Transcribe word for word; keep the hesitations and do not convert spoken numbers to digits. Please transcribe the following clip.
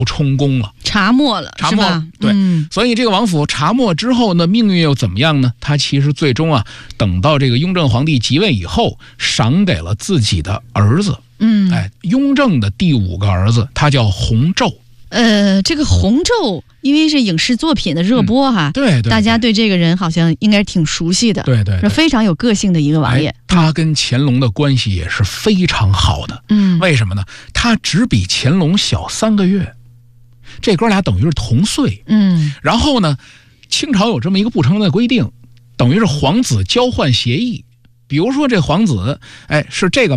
充公了， 查没了， 查没了，对、 嗯， 所以这个王府查没之后呢，命运又怎么样呢？他其实最终啊，等到这个雍正皇帝即位以后，赏给了自己的儿子。 嗯， 哎，雍正的第五个儿子，他叫弘昼。 呃，这个弘昼，因为是影视作品的热播哈， 嗯、对, 对, 对， 大家对这个人好像应该挺熟悉的， 对 对, 对， 是非常有个性的一个王爷、 哎。他跟乾隆的关系也是非常好的， 嗯， 为什么呢？他只比乾隆小三个月。这哥俩等于是同岁， 嗯， 然后呢，清朝有这么一个不成文的规定，等于是皇子交换协议。比如说这皇子，哎，是这个